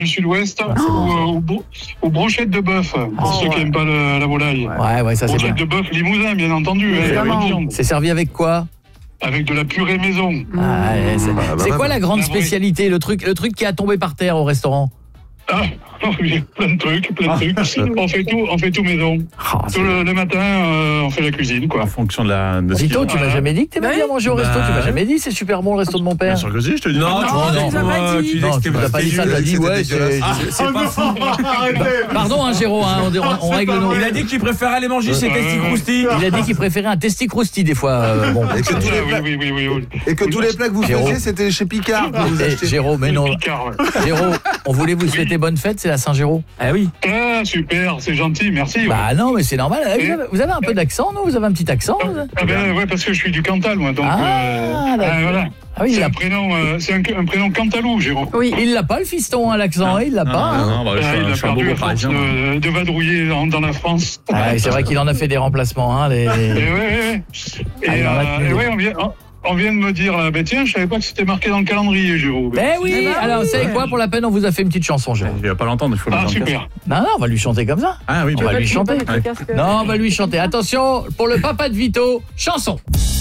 du sud-ouest ou brochettes de bœuf, pour ceux qui n'aiment pas la volaille. Ouais, ça c'est bien. Brochettes de bœuf limousin, bien entendu. C'est servi avec quoi? Avec de la purée maison. C'est quoi la grande spécialité, le truc qui a tombé par terre au restaurant? Plein de trucs. on fait tout maison. Le matin, on fait la cuisine, quoi. En fonction de Vito, tu m'as jamais dit que t'aimais bien manger au resto. Tu m'as jamais dit c'est super bon le resto de mon père. Bien sûr que si, je te dis. Non, tu m'as pas dit ça. T'as dit ouais, c'est pas fou. Pardon, Géraud, on règle nos. Il a dit qu'il préférait aller manger ses testicroustis. Il a dit qu'il préférait un testicrousti des fois. Et que tous les plats que vous faisiez, c'était chez Picard. Géraud, mais non. Géraud, on voulait vous souhaiter bonne fête, c'est la Saint-Géraud. Ah oui. Ah, super, c'est gentil, merci. Bah non, mais c'est normal. Vous avez un peu d'accent, non? Vous avez un petit accent? Ouais, parce que je suis du Cantal, moi. Donc, voilà. Ah oui, c'est un prénom cantalou, Géraud. Oui, il l'a pas, le fiston, l'accent, il l'a pas. Il a perdu la force de vadrouiller dans la France. C'est vrai qu'il en a fait des remplacements. Et on vient de me dire, tiens, je savais pas que c'était marqué dans le calendrier, Géraud. Oui, alors, vous savez quoi, pour la peine, on vous a fait une petite chanson, Géraud. Il va pas l'entendre, il faut l'entendre. Ah, super. Non, on va lui chanter comme ça. Ah oui, on va lui chanter. Non, on va lui chanter. Attention, pour le papa de Vito, chanson.